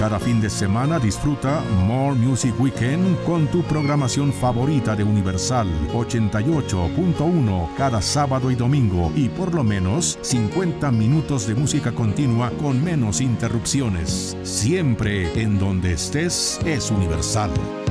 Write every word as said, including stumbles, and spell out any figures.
Cada fin de semana disfruta More Music Weekend con tu programación favorita de Universal ochenta y ocho punto uno cada sábado y domingo, y por lo menos cincuenta minutos de música continua con menos interrupciones. Siempre en donde estés es Universal.